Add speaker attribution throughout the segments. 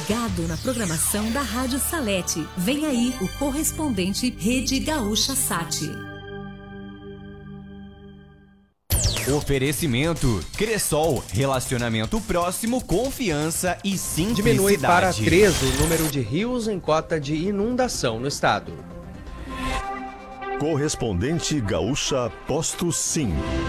Speaker 1: ligado na programação da Rádio Salete. Vem aí o correspondente Rede Gaúcha Sat.
Speaker 2: Oferecimento Cressol, relacionamento próximo, confiança e simplicidade.
Speaker 3: Diminui para 3 o número de rios em cota de inundação no estado.
Speaker 4: Correspondente Gaúcha Posto Sim.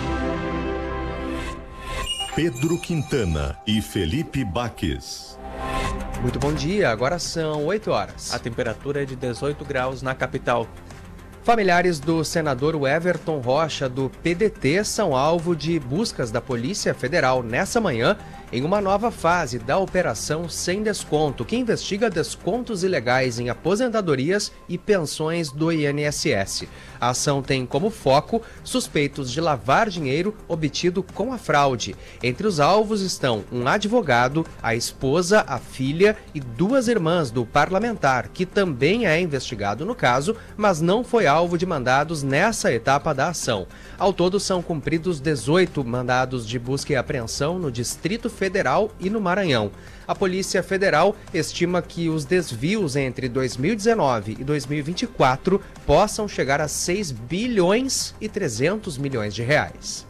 Speaker 4: Pedro Quintana e Felipe Baques.
Speaker 3: Muito bom dia, agora são 8 horas.
Speaker 5: A temperatura é de 18 graus na capital.
Speaker 3: Familiares do senador Everton Rocha, do PDT, são alvo de buscas da Polícia Federal nessa manhã em uma nova fase da Operação Sem Desconto, que investiga descontos ilegais em aposentadorias e pensões do INSS. A ação tem como foco suspeitos de lavar dinheiro obtido com a fraude. Entre os alvos estão um advogado, a esposa, a filha e 2 irmãs do parlamentar, que também é investigado no caso, mas não foi alvo de mandados nessa etapa da ação. Ao todo, são cumpridos 18 mandados de busca e apreensão no Distrito Federal e no Maranhão. A Polícia Federal estima que os desvios entre 2019 e 2024 possam chegar a 6 bilhões e 300 milhões de reais.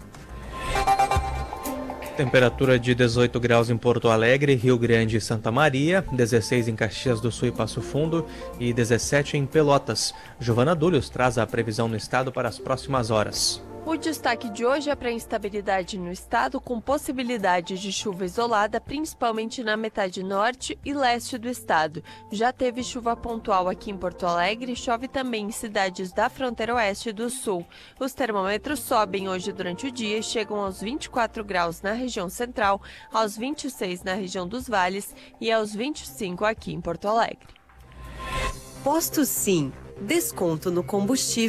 Speaker 5: Temperatura de 18 graus em Porto Alegre, Rio Grande e Santa Maria, 16 em Caxias do Sul e Passo Fundo e 17 em Pelotas. Giovana Dúlios traz a previsão no estado para as próximas horas.
Speaker 6: O destaque de hoje é para a instabilidade no estado, com possibilidade de chuva isolada, principalmente na metade norte e leste do estado. Já teve chuva pontual aqui em Porto Alegre e chove também em cidades da fronteira oeste e do sul. Os termômetros sobem hoje durante o dia e chegam aos 24 graus na região central, aos 26 na região dos vales e aos 25 aqui em Porto Alegre.
Speaker 1: Posto Sim. Desconto no combustível.